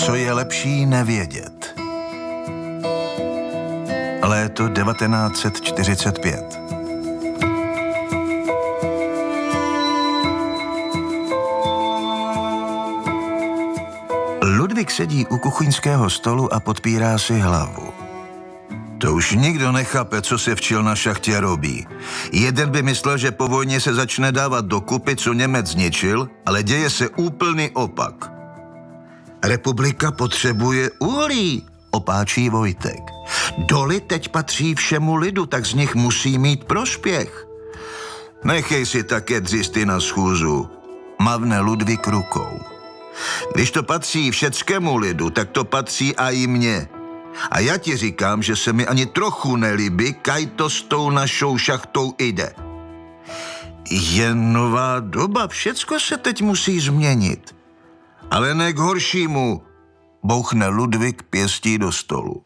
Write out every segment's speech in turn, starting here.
Co je lepší nevědět? Léto 1945. Ludvík sedí u kuchyňského stolu a podpírá si hlavu. To už nikdo nechápe, co se včil na šachtě robí. Jeden by myslel, že po vojně se začne dávat dokupy, co Němec zničil, ale děje se úplný opak. Republika potřebuje uhlí, opáčí Vojtek. Doly teď patří všemu lidu, tak z nich musí mít prospěch. Nechej si také dřisty na schůzu, mavne Ludvík rukou. Když to patří všeckému lidu, tak to patří a i mně. A já ti říkám, že se mi ani trochu nelíbí, kaj to s tou našou šachtou jde. Je nová doba, všecko se teď musí změnit. Ale ne k horšímu, bouchne Ludvík pěstí do stolu.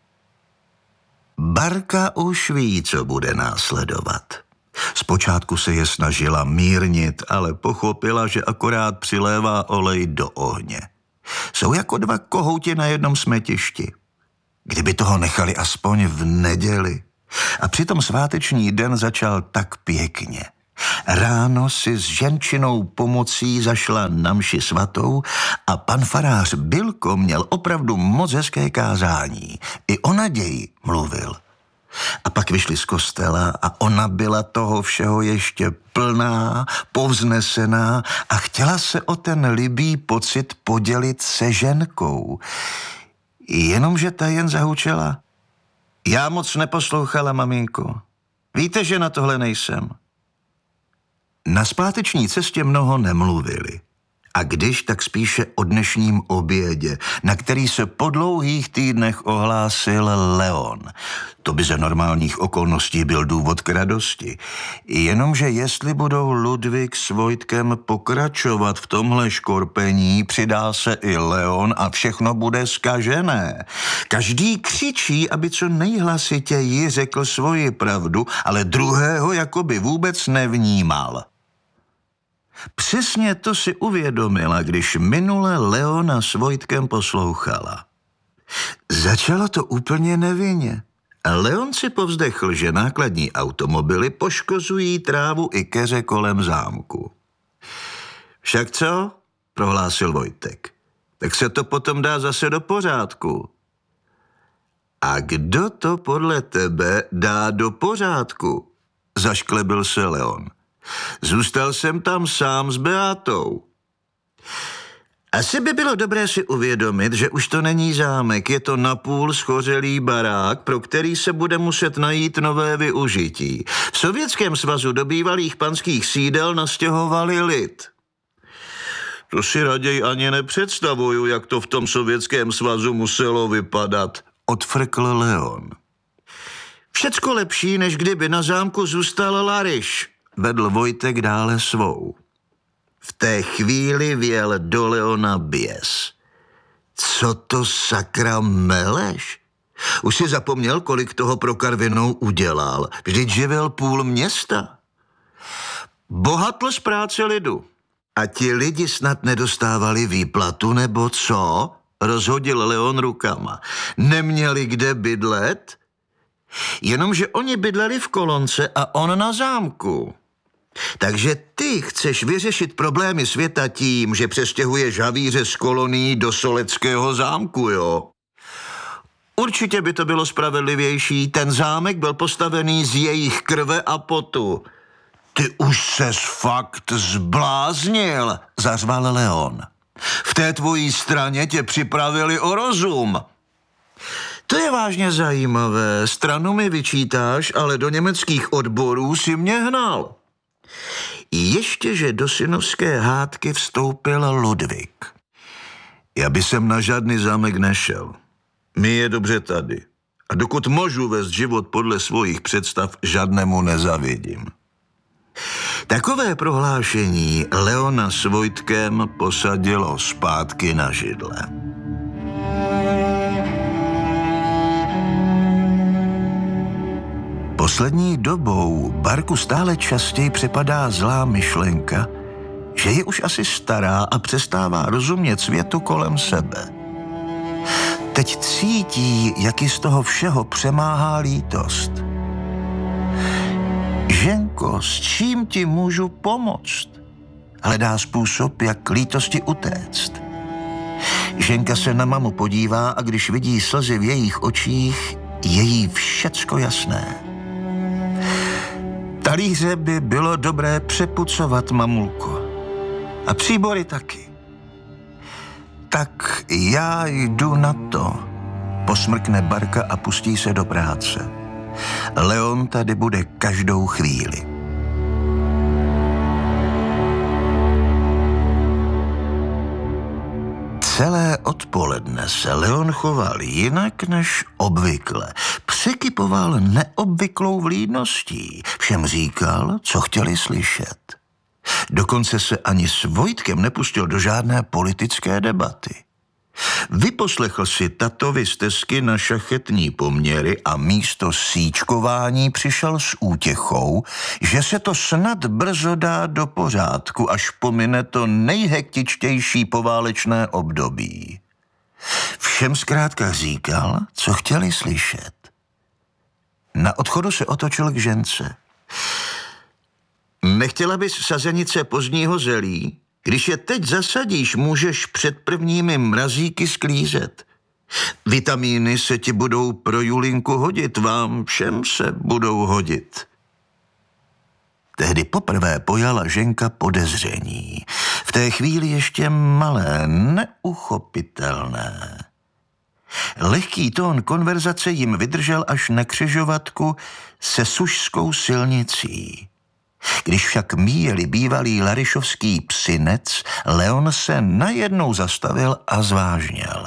Barka už ví, co bude následovat. Zpočátku se je snažila mírnit, ale pochopila, že akorát přilévá olej do ohně. Jsou jako dva kohouti na jednom smetišti. Kdyby toho nechali aspoň v neděli. A přitom sváteční den začal tak pěkně. Ráno si s ženčinou pomocí zašla na mši svatou a pan farář Bilko měl opravdu moc hezké kázání. I o naději mluvil. A pak vyšli z kostela a ona byla toho všeho ještě plná, povznesená a chtěla se o ten libý pocit podělit se ženkou. Jenomže ta jen zahučela. Já moc neposlouchala, maminko. Víte, že na tohle nejsem. Na zpáteční cestě mnoho nemluvili. A když, tak spíše o dnešním obědě, na který se po dlouhých týdnech ohlásil Leon. To by za normálních okolností byl důvod k radosti. Jenomže jestli budou Ludvík s Vojtkem pokračovat v tomhle škorpení, přidá se i Leon a všechno bude zkažené. Každý křičí, aby co nejhlasitěji řekl svoji pravdu, ale druhého jakoby vůbec nevnímal. Přesně to si uvědomila, když minule Leona s Vojtkem poslouchala. Začalo to úplně nevinně. A Leon si povzdechl, že nákladní automobily poškozují trávu i keře kolem zámku. Však co? Prohlásil Vojtek. Tak se to potom dá zase do pořádku. A kdo to podle tebe dá do pořádku? Zašklebil se Leon. Zůstal jsem tam sám s Beatou. Asi by bylo dobré si uvědomit, že už to není zámek, je to napůl schořelý barák, pro který se bude muset najít nové využití. V Sovětském svazu do bývalých panských sídel nastěhovali lid. To si raději ani nepředstavuju, jak to v tom Sovětském svazu muselo vypadat, odfrkl Leon. Všecko lepší, než kdyby na zámku zůstal Lariš, vedl Vojtek dále svou. V té chvíli vjel do Leona běs. Co to sakra meleš? Už si zapomněl, kolik toho pro Karvinou udělal. Vždyť živil půl města. Bohatl z práce lidu. A ti lidi snad nedostávali výplatu, nebo co? Rozhodil Leon rukama. Neměli kde bydlet? Jenomže oni bydleli v Kolonce a on na zámku. Takže ty chceš vyřešit problémy světa tím, že přestěhuješ havíře z kolonií do Soleckého zámku, jo? Určitě by to bylo spravedlivější. Ten zámek byl postavený z jejich krve a potu. Ty už ses fakt zbláznil, zařval Leon. V té tvojí straně tě připravili o rozum. To je vážně zajímavé. Stranu mi vyčítáš, ale do německých odborů si mě hnal. Ještě, že do synovské hádky vstoupil Ludvík. Já by sem na žádný zámek nešel. Mi je dobře tady. A dokud můžu vést život podle svých představ, žádnému nezavidím. Takové prohlášení Leona s Vojtkem posadilo zpátky na židle. Poslední dobou Barku stále častěji přepadá zlá myšlenka, že je už asi stará a přestává rozumět světu kolem sebe. Teď cítí, jak ji z toho všeho přemáhá lítost. Ženko, s čím ti můžu pomoct? Hledá způsob, jak lítosti utéct. Ženka se na mamu podívá a když vidí slzy v jejich očích, je jí všecko jasné. Talíře by bylo dobré přepucovat, mamulko. A příbory taky. Tak já jdu na to. Posmrkne Barka a pustí se do práce. Leon tady bude každou chvíli. Celé odpoledne se Leon choval jinak než obvykle. Překypoval neobvyklou vlídností. Všem říkal, co chtěli slyšet. Dokonce se ani s Vojtkem nepustil do žádné politické debaty. Vyposlechl si tatovy stesky na šachetní poměry a místo síčkování přišel s útěchou, že se to snad brzo dá do pořádku, až pomine to nejhektičtější poválečné období. Všem zkrátka říkal, co chtěli slyšet. Na odchodu se otočil k žence. Nechtěla bys sazenice pozdního zelí? Když je teď zasadíš, můžeš před prvními mrazíky sklízet. Vitamíny se ti budou pro Julinku hodit, vám všem se budou hodit. Tehdy poprvé pojala Ženka podezření. V té chvíli ještě malé, neuchopitelné. Lehký tón konverzace jim vydržel až na křižovatku se Sušskou silnicí. Když však míjeli bývalý larišovský Psinec, Leon se najednou zastavil a zvážněl.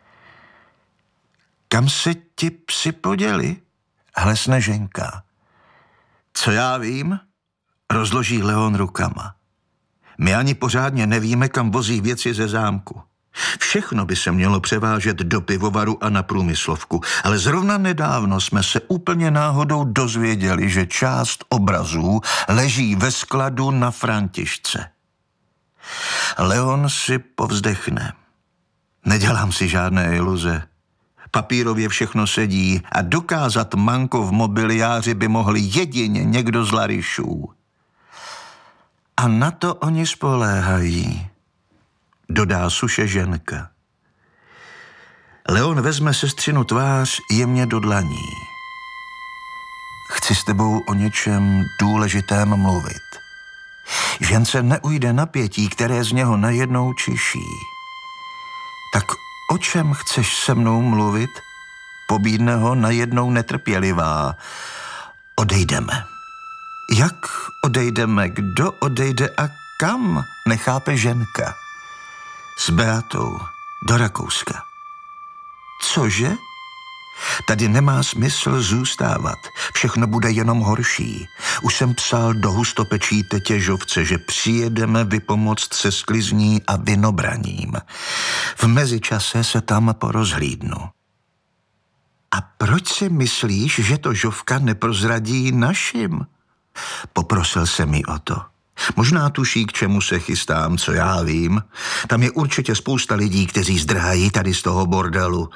Kam se ti psi poděli? Hlesne Ženka. Co já vím? Rozloží Leon rukama. My ani pořádně nevíme, kam vozí věci ze zámku. Všechno by se mělo převážet do pivovaru a na průmyslovku, ale zrovna nedávno jsme se úplně náhodou dozvěděli, že část obrazů leží ve skladu na Františce. Leon si povzdechne. Nedělám si žádné iluze. Papírově všechno sedí a dokázat manko v mobiliáři by mohl jedině někdo z Larišů. A na to oni spoléhají, dodá suše Ženka. Leon vezme sestřinu tvář jemně do dlaní. Chci s tebou o něčem důležitém mluvit. Žence neujde napětí, které z něho najednou čiší. Tak o čem chceš se mnou mluvit? Pobídne ho najednou netrpělivá. Odejdeme. Jak odejdeme? Kdo odejde a kam? Nechápe Ženka. S Beatou do Rakouska. Cože? Tady nemá smysl zůstávat. Všechno bude jenom horší. Už jsem psal do hustopečí tetě Žovce, že přijedeme vypomoct se sklizní a vinobraním. V mezičase se tam porozhlídnu. A proč si myslíš, že to Žovka neprozradí našim? Poprosil jsem jí o to. Možná tuší, k čemu se chystám, co já vím. Tam je určitě spousta lidí, kteří zdrhají tady z toho bordelu.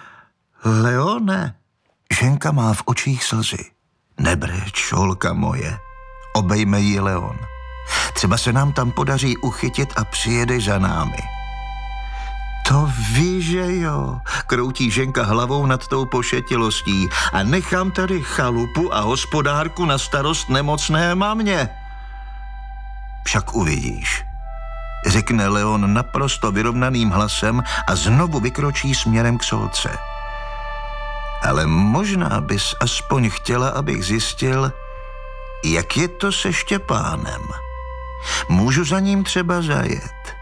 Leone, Ženka má v očích slzy. Nebreč, holka moje. Obejme jí Leon. Třeba se nám tam podaří uchytit a přijede za námi. To víš, že jo, kroutí Ženka hlavou nad tou pošetilostí a nechám tady chalupu a hospodárku na starost nemocné mamě. Však uvidíš, řekne Leon naprosto vyrovnaným hlasem a znovu vykročí směrem k Solce. Ale možná bys aspoň chtěla, abych zjistil, jak je to se Štěpánem. Můžu za ním třeba zajet.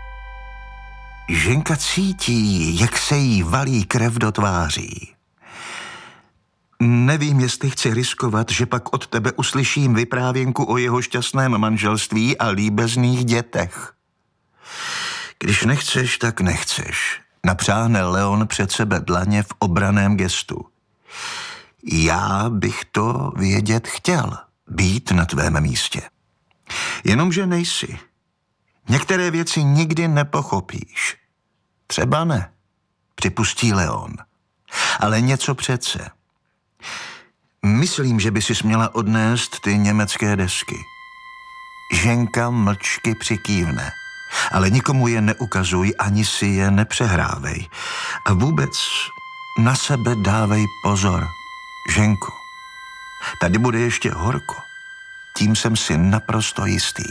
Ženka cítí, jak se jí valí krev do tváří. Nevím, jestli chci riskovat, že pak od tebe uslyším vyprávěnku o jeho šťastném manželství a líbezných dětech. Když nechceš, tak nechceš, napřáhne Leon před sebe dlaně v obraném gestu. Já bych to vědět chtěl, být na tvém místě. Jenomže nejsi. Některé věci nikdy nepochopíš. Třeba ne, připustí Leon. Ale něco přece. Myslím, že by si směla odnést ty německé desky. Ženka mlčky přikývne, ale nikomu je neukazuj, ani si je nepřehrávej. A vůbec na sebe dávej pozor, Ženko. Tady bude ještě horko. Tím jsem si naprosto jistý.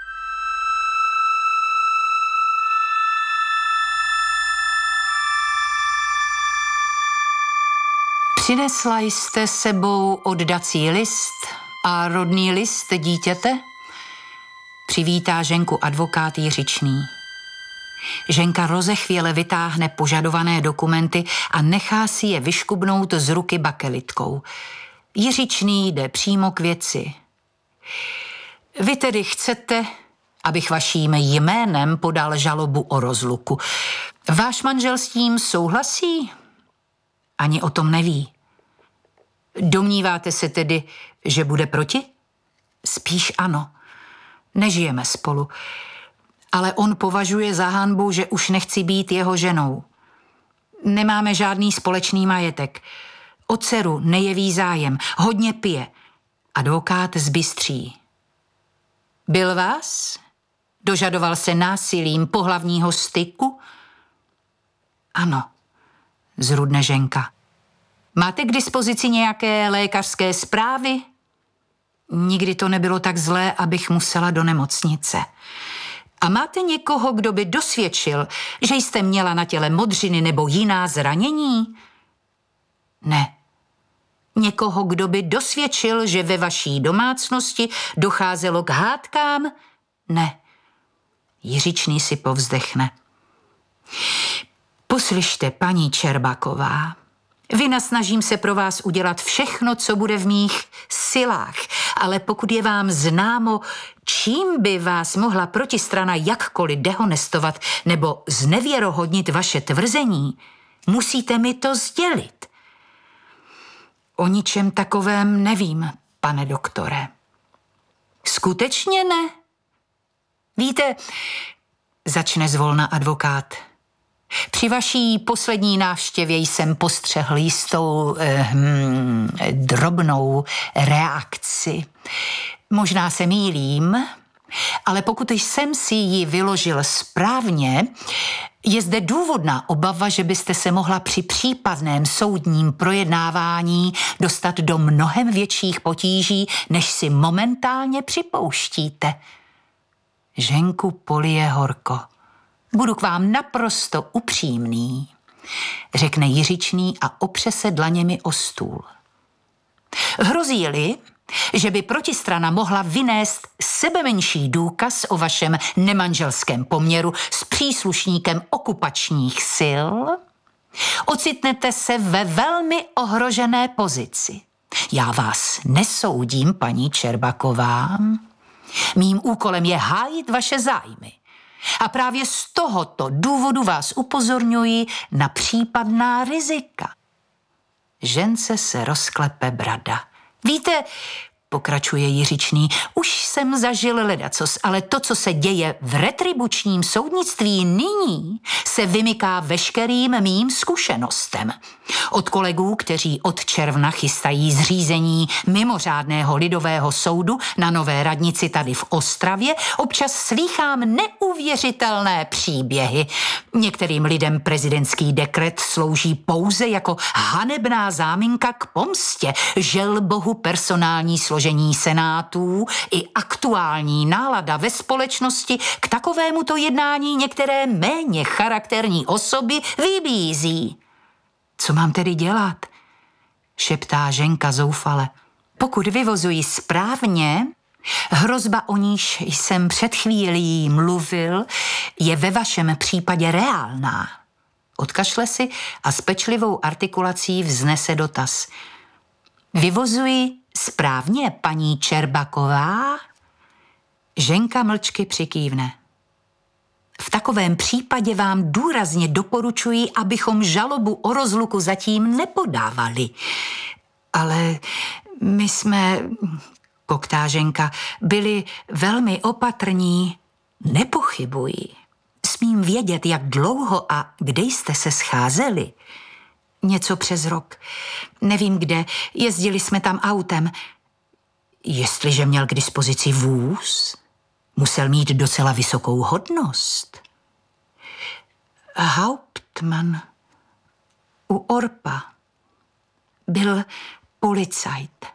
Přinesla jste sebou oddací list a rodný list dítěte? Přivítá Ženku advokát Jiřičný. Ženka rozechvěle vytáhne požadované dokumenty a nechá si je vyškubnout z ruky bakelitkou. Jiřičný jde přímo k věci. Vy tedy chcete, abych vaším jménem podal žalobu o rozluku. Váš manžel s tím souhlasí? Ani o tom neví. Domníváte se tedy, že bude proti? Spíš ano. Nežijeme spolu. Ale on považuje za hanbu, že už nechci být jeho ženou. Nemáme žádný společný majetek. O dceru nejeví zájem, hodně pije. Advokát zbystří. Byl vás? Dožadoval se násilím pohlavního styku? Ano, zrudne Ženka. Máte k dispozici nějaké lékařské zprávy? Nikdy to nebylo tak zlé, abych musela do nemocnice. A máte někoho, kdo by dosvědčil, že jste měla na těle modřiny nebo jiná zranění? Ne. Někoho, kdo by dosvědčil, že ve vaší domácnosti docházelo k hádkám? Ne. Jiřičný si povzdechne. Poslyšte, paní Čerbaková, vynasnažím se pro vás udělat všechno, co bude v mých silách, ale pokud je vám známo, čím by vás mohla protistrana jakkoliv dehonestovat nebo znevěrohodnit vaše tvrzení, musíte mi to sdělit. O ničem takovém nevím, pane doktore. Skutečně ne? Víte, začne zvolna advokát. Při vaší poslední návštěvě jsem postřehl jistou drobnou reakci. Možná se mýlím, ale pokud jsem si ji vyložil správně, je zde důvodná obava, že byste se mohla při případném soudním projednávání dostat do mnohem větších potíží, než si momentálně připouštíte. Ženku polije horko. Budu k vám naprosto upřímný, řekne Jiřičný a opře se dlaněmi o stůl. Hrozí-li, že by protistrana mohla vynést sebemenší důkaz o vašem nemanželském poměru s příslušníkem okupačních sil, ocitnete se ve velmi ohrožené pozici. Já vás nesoudím, paní Čerbaková. Mým úkolem je hájit vaše zájmy. A právě z tohoto důvodu vás upozorňuji na případná rizika. Žence se rozklepe brada. Víte, pokračuje Jiřičný, už jsem zažil ledacos, ale to, co se děje v retribučním soudnictví nyní, se vymyká veškerým mým zkušenostem. Od kolegů, kteří od června chystají zřízení mimořádného lidového soudu na Nové radnici tady v Ostravě, občas slýchám neuvěřitelné příběhy. Některým lidem prezidentský dekret slouží pouze jako hanebná záminka k pomstě. Žel bohu personální složení senátů i aktuální nálada ve společnosti k takovémuto jednání některé méně charakterní osoby vybízí. Co mám tedy dělat? Šeptá Ženka zoufale. Pokud vyvozuji správně, hrozba, o níž jsem před chvílí mluvil, je ve vašem případě reálná. Odkašle si a s pečlivou artikulací vznese dotaz. Vyvozuji správně, paní Čerbaková? Ženka mlčky přikývne. V takovém případě vám důrazně doporučuji, abychom žalobu o rozluku zatím nepodávali. Ale my jsme, koktá Ženka, byli velmi opatrní. Nepochybuji. Smím vědět, jak dlouho a kde jste se scházeli? Něco přes rok. Nevím kde. Jezdili jsme tam autem. Jestliže měl k dispozici vůz, musel mít docela vysokou hodnost. Hauptmann u Orpa byl policajt.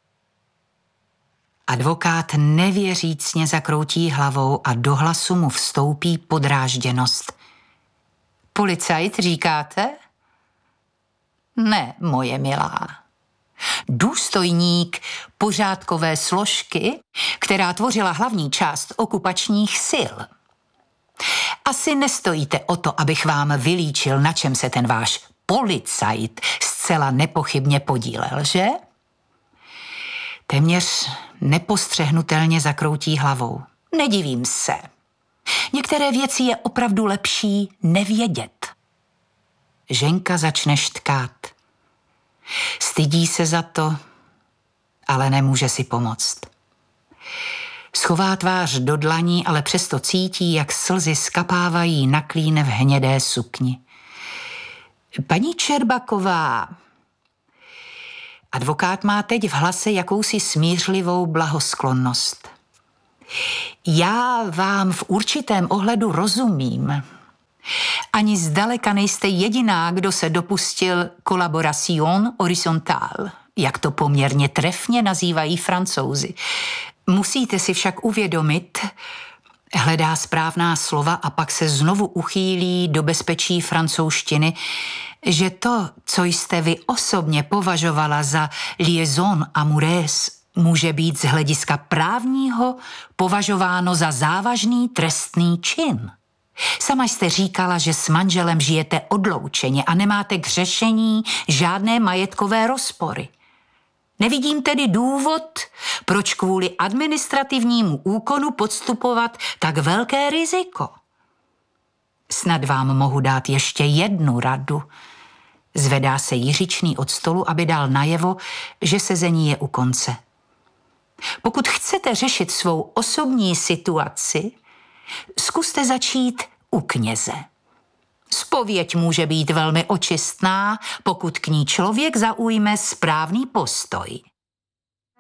Advokát nevěřícně zakroutí hlavou a do hlasu mu vstoupí podrážděnost. Policajt, říkáte? Ne, moje milá. Důstojník pořádkové složky, která tvořila hlavní část okupačních sil. Asi nestojíte o to, abych vám vylíčil, na čem se ten váš policajt zcela nepochybně podílel, že? Téměř nepostřehnutelně zakroutí hlavou. Nedivím se. Některé věci je opravdu lepší nevědět. Ženka začne štkát. Stydí se za to, ale nemůže si pomoct. Schová tvář do dlaní, ale přesto cítí, jak slzy skapávají na klín v hnědé sukni. Paní Čerbaková, advokát má teď v hlase jakousi smířlivou blahosklonnost. Já vám v určitém ohledu rozumím. Ani zdaleka nejste jediná, kdo se dopustil collaboration horizontale, jak to poměrně trefně nazývají Francouzi. Musíte si však uvědomit, hledá správná slova a pak se znovu uchýlí do bezpečí francouzštiny, že to, co jste vy osobně považovala za liaison amoureuse, může být z hlediska právního považováno za závažný trestný čin. Sama jste říkala, že s manželem žijete odloučeně a nemáte k řešení žádné majetkové rozpory. Nevidím tedy důvod, proč kvůli administrativnímu úkonu podstupovat tak velké riziko. Snad vám mohu dát ještě jednu radu. Zvedá se Jiřičný od stolu, aby dal najevo, že sezení je u konce. Pokud chcete řešit svou osobní situaci, zkuste začít u kněze. Zpověď může být velmi očistná, pokud k ní člověk zaujme správný postoj.